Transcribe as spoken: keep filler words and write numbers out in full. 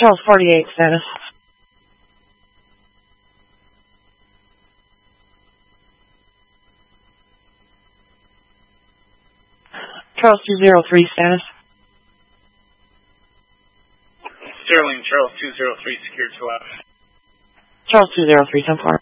Charles forty-eight status. Charles two zero three status. Sterling, Charles two zero three, secured to left. Charles two zero three, ten four.